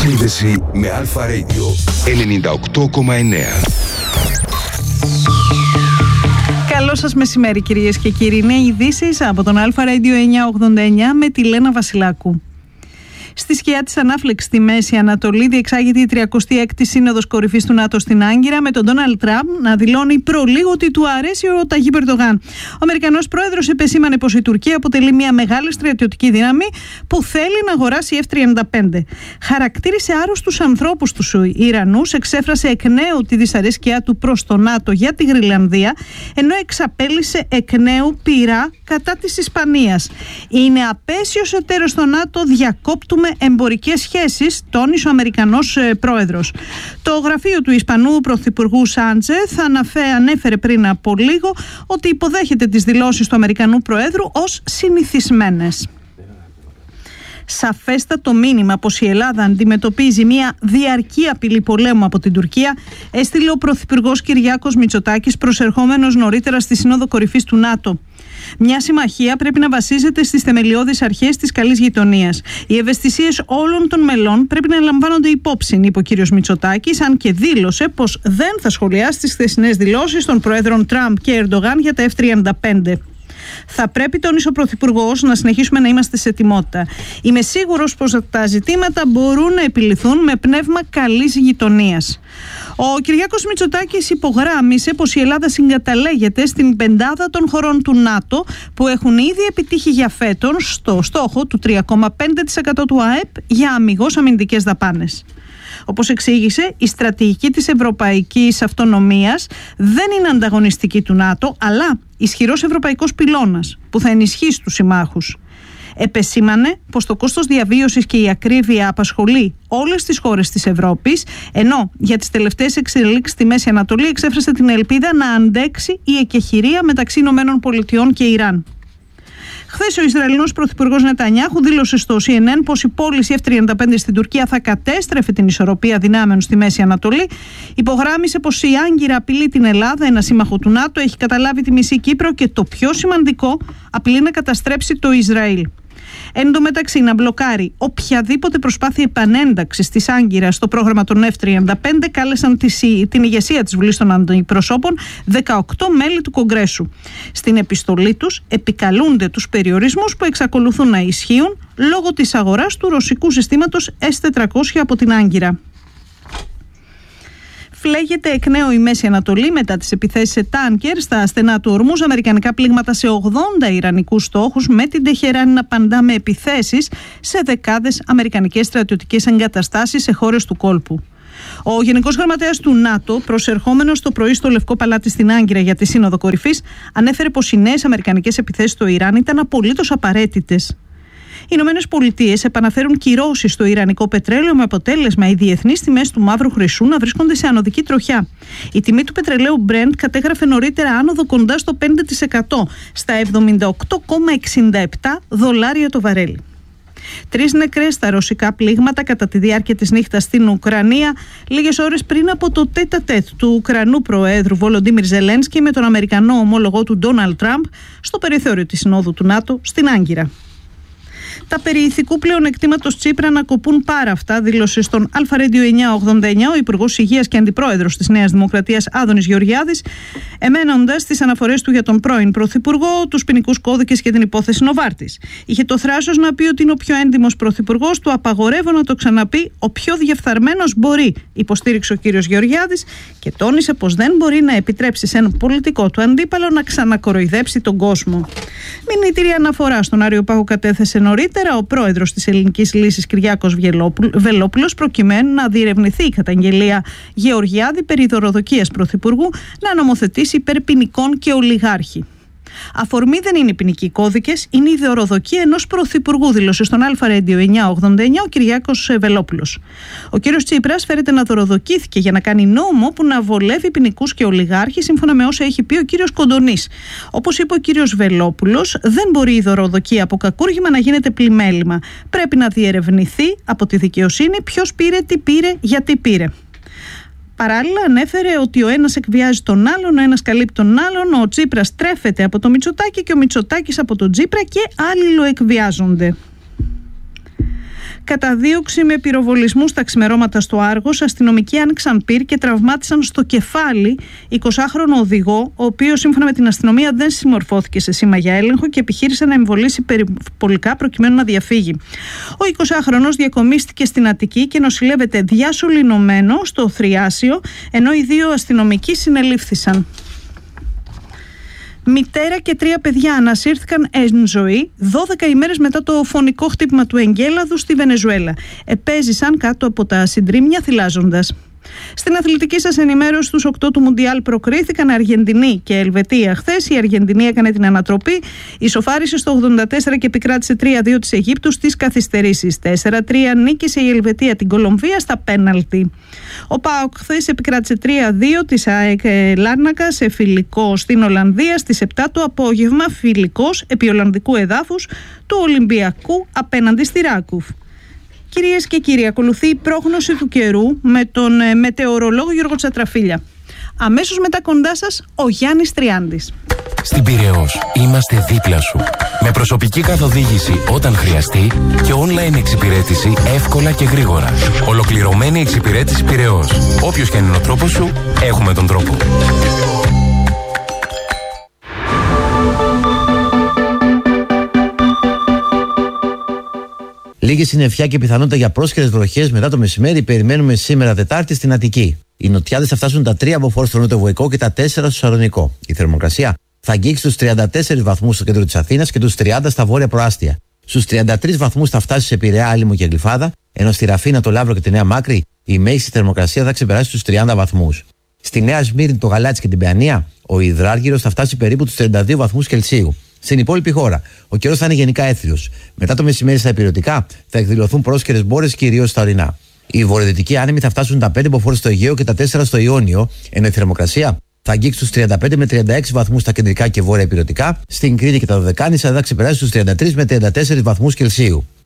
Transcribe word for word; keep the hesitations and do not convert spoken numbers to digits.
Σύνδεση με Αλφα Radio ενενήντα οκτώ κόμμα εννέα. Καλό σας μεσημέρι κυρίες και κύριοι. Είναι ειδήσεις από τον Αλφα Radio εννιακόσια ογδόντα εννέα με τη Λένα Βασιλάκου. Στη σκιά της ανάφλεξης στη Μέση Ανατολή διεξάγεται η τριακοστή έκτη Σύνοδος Κορυφής του ΝΑΤΟ στην Άγκυρα, με τον Ντόναλντ Τραμπ να δηλώνει προλίγο ότι του αρέσει ο Ταγίπ Ερντογάν. Ο Αμερικανός πρόεδρος επεσήμανε πως η Τουρκία αποτελεί μια μεγάλη στρατιωτική δύναμη που θέλει να αγοράσει εφ τριάντα πέντε. Χαρακτήρισε άρρωστους ανθρώπους τους Ιρανούς, εξέφρασε εκ νέου τη δυσαρέσκειά του προς το ΝΑΤΟ για τη Γροιλανδία, ενώ εξαπέλυσε εκ νέου πειρά κατά της Ισπανίας. Είναι απέσιος εταίρος στο ΝΑΤΟ, διακόπτουμε εμπορικές σχέσεις, τόνισε ο Αμερικανός ε, πρόεδρος. Το γραφείο του Ισπανού Πρωθυπουργού Σάντζεθ ανέφερε πριν από λίγο ότι υποδέχεται τις δηλώσεις του Αμερικανού Προέδρου ως συνηθισμένες. Σαφέστατο μήνυμα πως η Ελλάδα αντιμετωπίζει μια διαρκή απειλή πολέμου από την Τουρκία έστειλε ο Πρωθυπουργός Κυριάκος Μητσοτάκης, προσερχόμενος νωρίτερα στη Σύνοδο Κορυφής του ΝΑΤΟ. Μια συμμαχία πρέπει να βασίζεται στις θεμελιώδεις αρχές της καλής γειτονίας. Οι ευαισθησίες όλων των μελών πρέπει να λαμβάνονται υπόψη, είπε ο κ. Μητσοτάκης, αν και δήλωσε πως δεν θα σχολιάσει τις χθεσινές δηλώσεις των Προέδρων Τραμπ και Ερντογάν για τα εφ τριάντα πέντε. Θα πρέπει, τόνισε ο Πρωθυπουργός, να συνεχίσουμε να είμαστε σε ετοιμότητα. Είμαι σίγουρος πως τα ζητήματα μπορούν να επιληθούν με πνεύμα καλής γειτονίας. Ο Κυριάκος Μητσοτάκης υπογράμμισε πως η Ελλάδα συγκαταλέγεται στην πεντάδα των χωρών του ΝΑΤΟ που έχουν ήδη επιτύχει για φέτος στο στόχο του τρία κόμμα πέντε τοις εκατό του ΑΕΠ για αμιγώς αμυντικές δαπάνες. Όπως εξήγησε, η στρατηγική της ευρωπαϊκής αυτονομίας δεν είναι ανταγωνιστική του ΝΑΤΟ, αλλά ισχυρός ευρωπαϊκός πυλώνας που θα ενισχύσει τους συμμάχους. Επεσήμανε πως το κόστος διαβίωσης και η ακρίβεια απασχολεί όλες τις χώρες της Ευρώπης, ενώ για τις τελευταίες εξελίξεις στη Μέση Ανατολή εξέφρασε την ελπίδα να αντέξει η εκεχηρία μεταξύ Ηνωμένων Πολιτειών και Ιράν. Χθες ο Ισραηλινός Πρωθυπουργός Νετανιάχου δήλωσε στο σι εν εν πως η πώληση εφ τριάντα πέντε στην Τουρκία θα κατέστρεφε την ισορροπία δυνάμεων στη Μέση Ανατολή. Υπογράμμισε πως η Άγκυρα απειλεί την Ελλάδα, ένα σύμμαχο του ΝΑΤΟ, έχει καταλάβει τη μισή Κύπρο και το πιο σημαντικό, απειλεί να καταστρέψει το Ισραήλ. Εν τω μεταξύ, να μπλοκάρει οποιαδήποτε προσπάθεια επανένταξης της Άγκυρας στο πρόγραμμα των εφ τριάντα πέντε κάλεσαν την ηγεσία της Βουλής των Αντιπροσώπων δεκαοκτώ μέλη του Κογκρέσου. Στην επιστολή τους επικαλούνται τους περιορισμούς που εξακολουθούν να ισχύουν λόγω της αγοράς του ρωσικού συστήματος ες τετρακόσια από την Άγκυρα. Φλέγεται εκ νέου η Μέση Ανατολή μετά τις επιθέσεις σε τάνκερ στα στενά του Ορμούζ, αμερικανικά πλήγματα σε ογδόντα ιρανικούς στόχους, με την Τεχεράνη να απαντά με επιθέσεις σε δεκάδες αμερικανικές στρατιωτικές εγκαταστάσεις σε χώρες του κόλπου. Ο Γενικός Γραμματέας του ΝΑΤΟ, προσερχόμενος το πρωί στο Λευκό Παλάτι στην Άγκυρα για τη Σύνοδο Κορυφής, ανέφερε πως οι νέες αμερικανικές επιθέσεις στο Ιράν ήταν απολύτως απαραίτητες. Οι Ηνωμένες Πολιτείες επαναφέρουν κυρώσεις στο ιρανικό πετρέλαιο, με αποτέλεσμα οι διεθνείς τιμές του μαύρου χρυσού να βρίσκονται σε ανωδική τροχιά. Η τιμή του πετρελαίου Brent κατέγραφε νωρίτερα άνοδο κοντά στο πέντε τοις εκατό, στα εβδομήντα οκτώ κόμμα εξήντα επτά δολάρια το βαρέλι. Τρεις νεκρές στα ρωσικά πλήγματα κατά τη διάρκεια της νύχτας στην Ουκρανία, λίγες ώρες πριν από το τέτα-τέτ του Ουκρανού Προέδρου Βολοντίμιρ Ζελένσκι με τον Αμερικανό ομόλογό του Ντόναλντ Τραμπ στο περιθώριο της Συνόδου του ΝΑΤΟ στην Άγκυρα. Τα περί ηθικού πλεονεκτήματος Τσίπρα να κοπούν πάρα αυτά, δήλωσε στον Αλφα Radio εννιακόσια ογδόντα εννέα ο Υπουργός Υγείας και Αντιπρόεδρος της Νέας Δημοκρατίας Άδωνης Γεωργιάδης, εμένοντας τις αναφορές του για τον πρώην Πρωθυπουργό, τους ποινικούς κώδικες και την υπόθεση Νοβάρτης. Είχε το θράσος να πει ότι είναι ο πιο έντιμος πρωθυπουργός, του απαγορεύω να το ξαναπεί, ο πιο διεφθαρμένος μπορεί, υποστήριξε ο κύριος Γεωργιάδης και τόνισε πως δεν μπορεί να επιτρέψει σε έναν πολιτικό του αντίπαλο να ξανακοροϊδέψει τον κόσμο. Μηνύτηρια αναφορά στον Άριο Πάγο κατέθεσε νωρίτερα ο πρόεδρος της Ελληνικής Λύσης Κυριάκος Βελόπουλος, προκειμένου να διερευνηθεί η καταγγελία Γεωργιάδη περί δωροδοκίας πρωθυπουργού να νομοθετήσει υπέρ ποινικών και ολιγάρχη. Αφορμή δεν είναι οι ποινικοί κώδικες, είναι η δωροδοκία ενός πρωθυπουργού, δήλωσε στον Αλφα Radio εννιακόσια ογδόντα εννέα ο Κυριάκος Βελόπουλος. Ο κύριος Τσίπρας φέρεται να δωροδοκήθηκε για να κάνει νόμο που να βολεύει ποινικούς και ολιγάρχη, σύμφωνα με όσα έχει πει ο κύριος Κοντονής. Όπως είπε ο κύριος Βελόπουλος, δεν μπορεί η δωροδοκία από κακούργημα να γίνεται πλημέλημα. Πρέπει να διερευνηθεί από τη δικαιοσύνη ποιος πήρε, τι πήρε, γιατί πήρε. Παράλληλα, ανέφερε ότι ο ένας εκβιάζει τον άλλον, ο ένας καλύπτει τον άλλον, ο Τσίπρας τρέφεται από το Μητσοτάκη και ο Μητσοτάκης από τον Τσίπρα και άλλοι εκβιάζονται. Καταδίωξη με πυροβολισμού στα ξημερώματα στο Άργος. Αστυνομικοί άνοιξαν πυρ και τραυμάτισαν στο κεφάλι εικοσάχρονο οδηγό, ο οποίος σύμφωνα με την αστυνομία δεν συμμορφώθηκε σε σήμα για έλεγχο και επιχείρησε να εμβολήσει περιπολικά προκειμένου να διαφύγει. Ο εικοσάχρονος διακομίστηκε στην Αττική και νοσηλεύεται διασωληνωμένο στο Θριάσιο, ενώ οι δύο αστυνομικοί συνελήφθησαν. Μητέρα και τρία παιδιά ανασύρθηκαν εν ζωή δώδεκα ημέρες μετά το φωνικό χτύπημα του εγκέλαδου στη Βενεζουέλα. Επέζησαν κάτω από τα συντρίμμια θυλάζοντας. Στην αθλητική σας ενημέρωση, στους οκτώ του Μουντιάλ προκρίθηκαν Αργεντινή και Ελβετία χθες. Η Αργεντινή έκανε την ανατροπή, ισοφάρισε στο ογδόντα τέσσερα και επικράτησε τρία δύο της Αιγύπτου στις καθυστερήσεις. τέσσερα τρία νίκησε η Ελβετία την Κολομβία στα πέναλτι. Ο ΠΑΟΚ χθες επικράτησε τρία δύο της ΑΕΚ Λάρνακα σε φιλικό στην Ολλανδία στις επτά το απόγευμα, φιλικός επί Ολλανδικού εδάφους του Ολυμπιακού απέναντι στη Ράκουφ. Κυρίες και κύριοι, ακολουθεί η πρόγνωση του καιρού με τον μετεωρολόγο Γιώργο Τσατραφίλια. Αμέσως μετά κοντά σας ο Γιάννης Τριάντης. Στην Πειραιώς είμαστε δίπλα σου. Με προσωπική καθοδήγηση όταν χρειαστεί και online εξυπηρέτηση εύκολα και γρήγορα. Ολοκληρωμένη εξυπηρέτηση Πειραιώς. Όποιος και αν είναι ο τρόπος σου, έχουμε τον τρόπο. Λίγη συννεφιά και πιθανότητα για πρόσχερες βροχές μετά το μεσημέρι περιμένουμε σήμερα Τετάρτη στην Αττική. Οι νοτιάδες θα φτάσουν τα τρία από φόρ στο νοτιοβοϊκό και τα τέσσερα στο Σαλονικό. Η θερμοκρασία θα αγγίξει τους τριάντα τέσσερις βαθμούς στο κέντρο της Αθήνας και τους τριάντα στα βόρεια προάστια. Στους τριάντα τρεις βαθμούς θα φτάσει σε Πειραιά, Άλυμο και Γλυφάδα, ενώ στη Ραφίνα, το Λαύρο και τη Νέα Μάκρη η μέγιστη θερμοκρασία θα ξεπεράσει τους τριάντα βαθμούς. Στη Νέα Σμύρνη, το Γαλάτσι και την Παιανία, ο υδράργυρος θα φτάσει περίπου τους τριάντα δύο βαθμούς Κελσίου. Στην υπόλοιπη χώρα, ο καιρός θα είναι γενικά έθριος. Μετά το μεσημέρι στα υπηρετικά θα εκδηλωθούν πρόσχερες μπόρες κυρίως στα ορεινά. Οι βορειοδυτικοί άνεμοι θα φτάσουν τα πέντε μποφόρ στο Αιγαίο και τα τέσσερα στο Ιόνιο, ενώ η θερμοκρασία θα αγγίξει τους τριάντα πέντε με τριάντα έξι βαθμούς στα κεντρικά και βόρεια υπηρετικά. Στην Κρήτη και τα Δωδεκάνησα θα ξεπεράσει τους τριάντα τρεις με τριάντα τέσσερις βαθμούς Κελσίου.